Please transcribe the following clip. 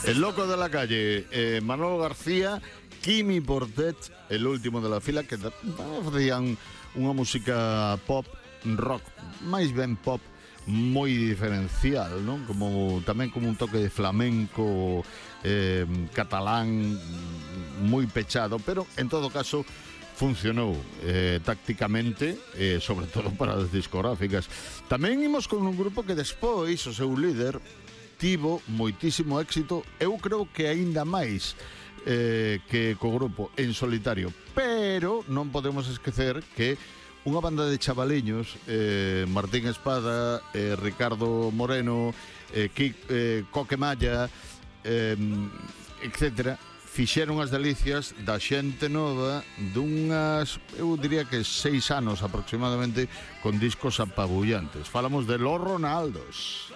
El Loco de la Calle, Manolo García, Quimi Portet, el último de la fila, que facían unha música pop, rock, máis ben pop, moi diferencial, non? Tamén como un toque de flamenco, catalán, moi pechado, pero en todo caso funcionou tácticamente, sobre todo para as discográficas. Tamén imos con un grupo que despois o seu líder tivo moitísimo éxito, eu creo que aínda máis que co grupo en solitario, pero non podemos esquecer que unha banda de chavaliños, Martín Espada, Ricardo Moreno, Coque Malla, etcétera, fixeron as delicias da xente nova dunhas, eu diría que 6 anos aproximadamente, con discos apabullantes. Falamos de Los Ronaldos.